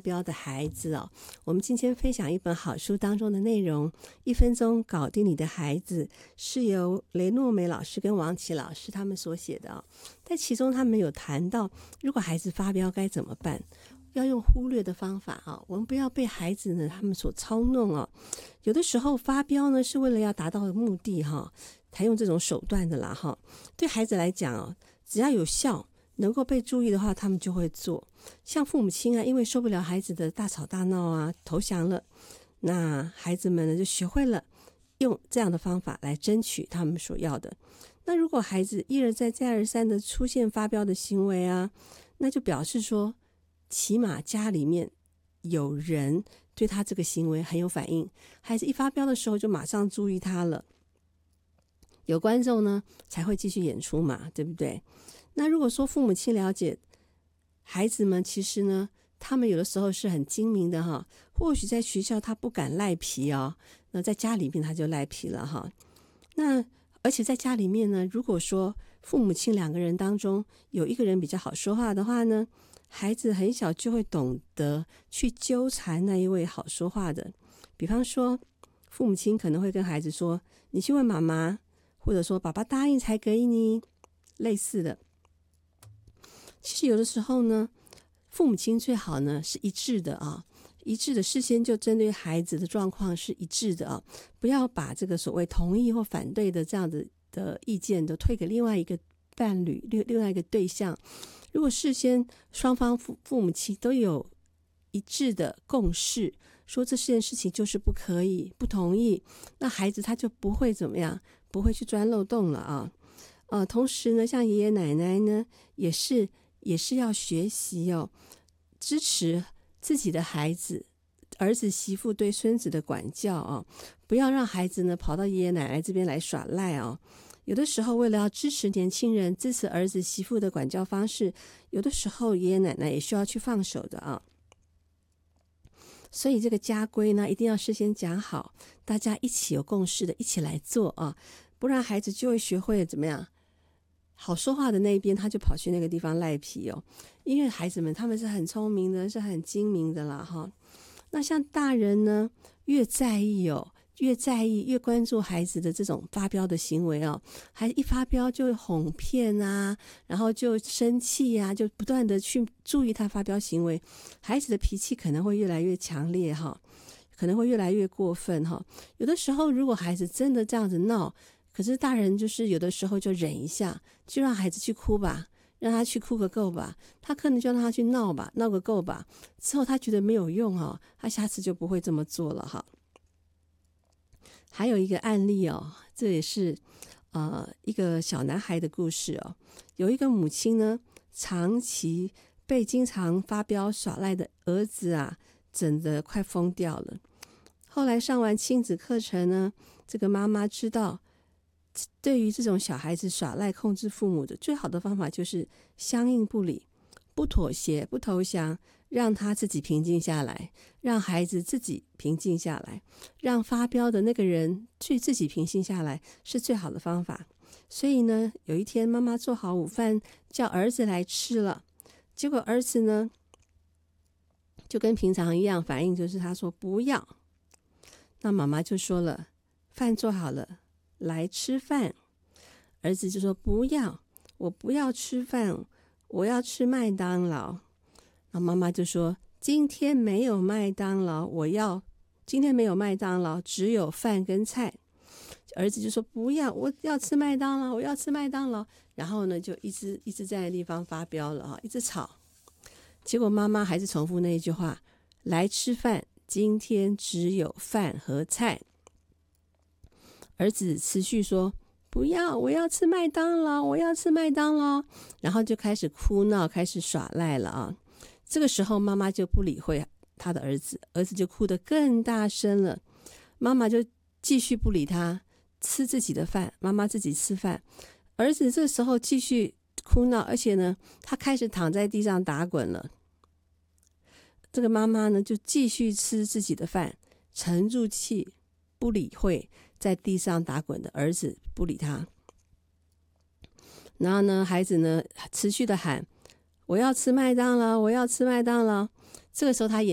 飙的孩子哦。我们今天分享一本好书当中的内容，1分钟搞定你的孩子，是由雷诺美老师跟王琦老师他们所写的哦。在其中他们有谈到，如果孩子发飙该怎么办，要用忽略的方法啊，我们不要被孩子呢他们所操弄哦。有的时候发飙呢是为了要达到目的哈，才用这种手段的啦哈。对孩子来讲哦，只要有效能够被注意的话，他们就会做。像父母亲啊，因为受不了孩子的大吵大闹啊，投降了，那孩子们呢就学会了用这样的方法来争取他们所要的。那如果孩子一而再再而三的出现发飙的行为啊，那就表示说起码家里面有人对他这个行为很有反应，孩子一发飙的时候就马上注意他了，有观众呢才会继续演出嘛，对不对？那如果说父母亲了解孩子们，其实呢他们有的时候是很精明的哈，或许在学校他不敢赖皮哦，那在家里面他就赖皮了哈。那而且在家里面呢，如果说父母亲2个人当中有一个人比较好说话的话呢，孩子很小就会懂得去纠缠那一位好说话的。比方说父母亲可能会跟孩子说，你去问妈妈，或者说爸爸答应才给你，类似的。其实有的时候呢，父母亲最好呢是一致的啊，一致的事先就针对孩子的状况是一致的啊，不要把这个所谓同意或反对的这样的意见都推给另外一个伴侣、另外一个对象。如果事先双方父母亲都有一致的共识，说这件事情就是不可以、不同意，那孩子他就不会怎么样，不会去钻漏洞了啊。同时呢，像爷爷奶奶呢，也是要学习哦，支持自己的孩子、儿子媳妇对孙子的管教哦，不要让孩子呢跑到爷爷奶奶这边来耍赖哦。有的时候为了要支持年轻人、支持儿子媳妇的管教方式，有的时候爷爷奶奶也需要去放手的啊。所以这个家规呢，一定要事先讲好，大家一起有共识的一起来做啊，不然孩子就会学会怎么样，好说话的那一边他就跑去那个地方赖皮哦。因为孩子们他们是很聪明的，是很精明的啦哈。那像大人呢，越在意越关注孩子的这种发飙的行为哦，孩子一发飙就哄骗啊，然后就生气啊，就不断的去注意他发飙行为，孩子的脾气可能会越来越强烈哈，可能会越来越过分哈。有的时候如果孩子真的这样子闹，可是大人就是有的时候就忍一下，就让孩子去哭吧，让他去哭个够吧，他可能就让他去闹吧，闹个够吧，之后他觉得没有用哦，他下次就不会这么做了哈。还有一个案例哦，这也是一个小男孩的故事哦。有一个母亲呢，长期被经常发飙耍赖的儿子啊，整得快疯掉了。后来上完亲子课程呢，这个妈妈知道，对于这种小孩子耍赖控制父母的最好的方法就是相应不理，不妥协，不投降，让他自己平静下来，让孩子自己平静下来，让发飙的那个人去自己平静下来，是最好的方法。所以呢，有一天妈妈做好午饭叫儿子来吃了，结果儿子呢就跟平常一样，反应就是他说不要。那妈妈就说了，饭做好了，来吃饭。儿子就说不要，我不要吃饭，我要吃麦当劳。那妈妈就说今天没有麦当劳，今天没有麦当劳，只有饭跟菜。儿子就说不要，我要吃麦当劳，我要吃麦当劳。然后呢就一直在那地方发飙了，一直吵。结果妈妈还是重复那一句话，来吃饭，今天只有饭和菜。儿子持续说不要，我要吃麦当劳，我要吃麦当劳。然后就开始哭闹，开始耍赖了啊。这个时候妈妈就不理会他的儿子，儿子就哭得更大声了。妈妈就继续不理他，吃自己的饭，妈妈自己吃饭。儿子这时候继续哭闹，而且呢他开始躺在地上打滚了。这个妈妈呢就继续吃自己的饭，沉住气，不理会在地上打滚的儿子，不理他。然后呢孩子呢持续的喊，我要吃麦当劳，我要吃麦当劳。这个时候他眼